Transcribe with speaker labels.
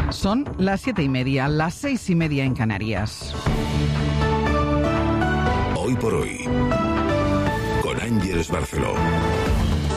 Speaker 1: Son las 7:30, las 6:30 en Canarias.
Speaker 2: Hoy por hoy, con Ángeles Barceló.